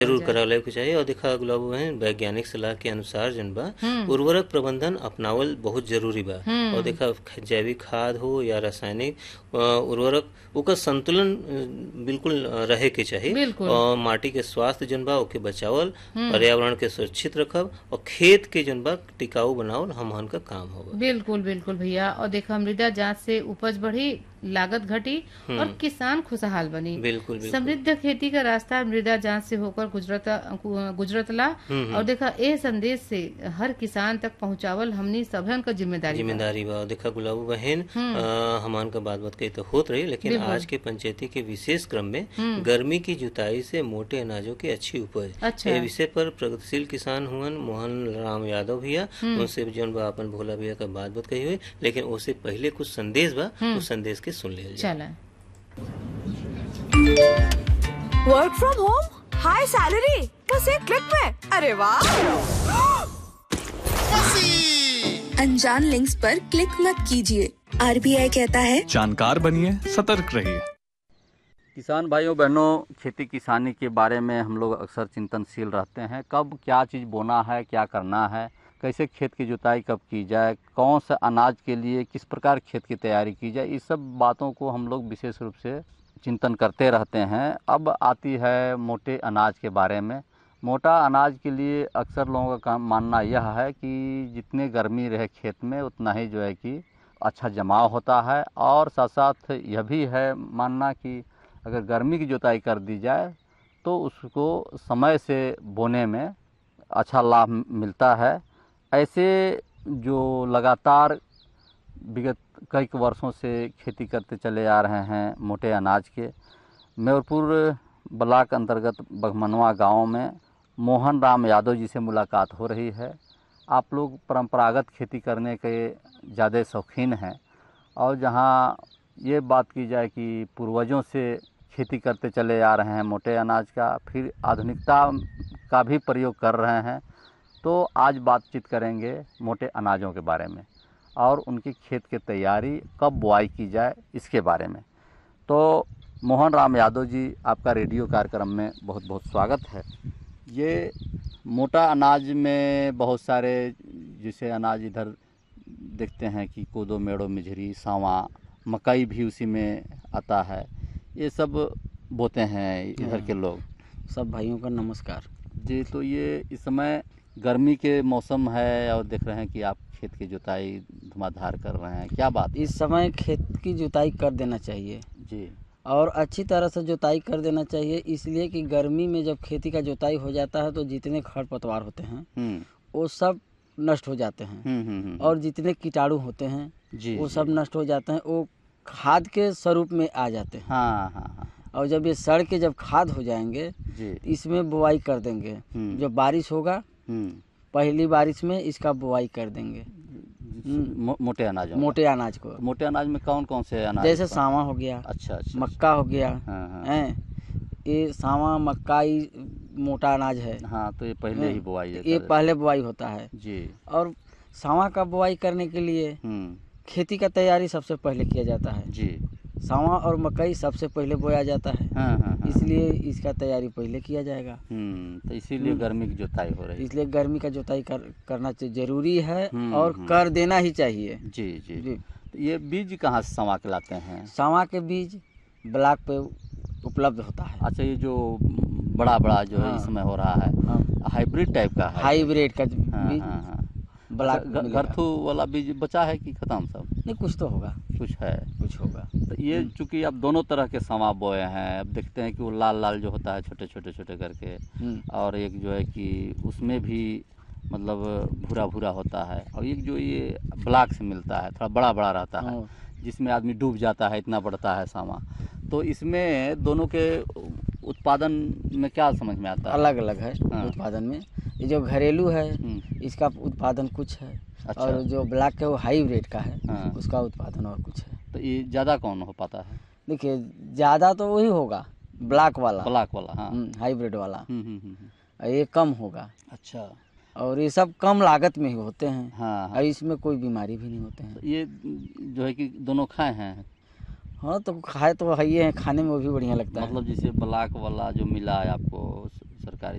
जरूर जाए। करावे के चाहिए। और देखा गुलाब बहन, वैज्ञानिक सलाह के अनुसार जन बा उर्वरक प्रबंधन अपनावल बहुत जरूरी बा। और देखा जैविक खाद हो या रासायनिक उर्वरक, ओकर संतुलन बिल्कुल रहे के चाहिए। बिल्कुल। और माटी के स्वास्थ्य जन बा ओके बचावल, पर्यावरण के सुरक्षित रखब और खेत के जन बा टिकाऊ बनावल हमहन का काम होगा। बिल्कुल बिल्कुल भैया। और देखा मृदा जांच से उपज बढ़ी, लागत घटी और किसान खुशहाल बनी। बिल्कुल बिल्कुल। समृद्ध खेती का रास्ता मृदा जांच से होकर गुजरतला। और देखा ए संदेश से हर किसान तक पहुंचावल हमनी सभन का जिम्मेदारी बा। जिम्मेदारी बा। देखा गुलाबू बहन, हमान का बात कही तो होत रही, लेकिन बिल्कुल। आज के पंचायती के विशेष क्रम में गर्मी की जुताई से मोटे अनाजों की अच्छी उपज, अच्छा। ये विषय पर प्रगतिशील किसान हुअन मोहन राम यादव भैया, उनसे जौन बा अपन भोला भैया का बात कही हुई। लेकिन उससे पहले कुछ संदेश बा, उस संदेश के सुन लिया जाए। चला। Work from home, high salary, बस एक क्लिक में। अरे वाह। अनजान लिंक्स पर क्लिक मत कीजिए। आरबीआई कहता है, जानकार बनिए, सतर्क रहिए। किसान भाइयों बहनों, खेती किसानी के बारे में हम लोग अक्सर चिंतनशील रहते हैं। कब क्या चीज़ बोना है, क्या करना है, कैसे खेत की जुताई कब की जाए, कौन सा अनाज के लिए किस प्रकार खेत की तैयारी की जाए, इस सब बातों को हम लोग विशेष रूप से चिंतन करते रहते हैं। अब आती है मोटे अनाज के बारे में। मोटा अनाज के लिए अक्सर लोगों का मानना यह है कि जितने गर्मी रहे खेत में उतना ही जो है कि अच्छा जमाव होता है। और साथ साथ यह भी है मानना कि अगर गर्मी की जुताई कर दी जाए तो उसको समय से बोने में अच्छा लाभ मिलता है। ऐसे जो लगातार विगत कई वर्षों से खेती करते चले आ रहे हैं मोटे अनाज के, मेरपुर ब्लॉक अंतर्गत बघमनवा गांव में मोहन राम यादव जी से मुलाकात हो रही है। आप लोग परंपरागत खेती करने के ज़्यादा शौकीन हैं और जहां ये बात की जाए कि पूर्वजों से खेती करते चले आ रहे हैं मोटे अनाज का, फिर आधुनिकता का भी प्रयोग कर रहे हैं, तो आज बातचीत करेंगे मोटे अनाजों के बारे में और उनकी खेत की तैयारी कब बुआई की जाए इसके बारे में। तो मोहन राम यादव जी, आपका रेडियो कार्यक्रम में बहुत बहुत स्वागत है। ये मोटा अनाज में बहुत सारे जैसे अनाज इधर देखते हैं कि कोदो, मेड़ो, मिझरी, सांवा, मकई भी उसी में आता है। ये सब बोते हैं इधर के लोग। सब भाइयों का नमस्कार जी। तो ये इस समय गर्मी के मौसम है और देख रहे हैं कि आप खेत की जुताई धुआंधार कर रहे हैं, क्या बात? इस समय खेत की जुताई कर देना चाहिए जी। और अच्छी तरह से जुताई कर देना चाहिए, इसलिए कि गर्मी में जब खेती का जुताई हो जाता है तो जितने खरपतवार होते हैं वो सब नष्ट हो जाते हैं। और जितने कीटाणु होते हैं जी, वो सब नष्ट हो जाते हैं, वो खाद के स्वरूप में आ जाते हैं। हाँ। और जब ये सड़ के जब खाद हो जाएंगे जी, इसमें बुआई कर देंगे। जब बारिश होगा पहली बारिश में इसका बुआई कर देंगे। मोटे अनाज को। मोटे अनाज में कौन कौन से अनाज? जैसे सांवा हो गया, अच्छा, मक्का हो गया। हाँ। हैं, ये सांवा मक्का ही मोटा अनाज है। हाँ, तो ये पहले ही बुआई ये पहले बुआई होता है जी। और सांवा का बुआई करने के लिए खेती का तैयारी सबसे पहले किया जाता है जी। सांवा और मकई सबसे पहले बोया जाता है। हाँ। इसलिए इसका तैयारी पहले किया जाएगा। तो इसीलिए गर्मी की जुताई हो रही है। इसलिए गर्मी का जुताई करना जरूरी है और कर देना ही चाहिए। जी। तो ये बीज कहाँ से सांवा के लाते हैं? सांवा के बीज ब्लॉक पे उपलब्ध होता है। अच्छा, ये जो बड़ा जो है इसमें हो रहा है, हाइब्रिड टाइप का है? हाइब्रिड का बीज ब्लॉक घरथू वाला बीज बचा है कि खत्म सब? नहीं, कुछ तो होगा, कुछ होगा। तो ये चूंकि आप दोनों तरह के सांवा बोए हैं, अब देखते हैं कि वो लाल जो होता है छोटे छोटे करके, और एक जो है कि उसमें भी मतलब भूरा होता है, और एक जो ये ब्लॉक से मिलता है थोड़ा बड़ा रहता है जिसमें आदमी डूब जाता है, इतना बढ़ता है सांवा। तो इसमें दोनों के उत्पादन में क्या समझ में आता है? अलग अलग है उत्पादन में। ये जो घरेलू है इसका उत्पादन कुछ है। अच्छा। और जो ब्लॉक है वो हाइब्रिड का है। उसका उत्पादन और कुछ है। तो ये ज़्यादा कौन हो पाता है? देखिए, ज़्यादा तो वही होगा ब्लॉक वाला। हाँ। हाइब्रिड वाला। ये कम होगा। अच्छा। और ये सब कम लागत में ही होते हैं। हाँ। और इसमें कोई बीमारी भी नहीं होते हैं। तो ये जो है कि दोनों खाए हैं? हाँ, तो खाए तो है ही है, खाने में वो भी बढ़िया लगता है। मतलब जैसे ब्लॉक वाला जो मिला है आपको सरकारी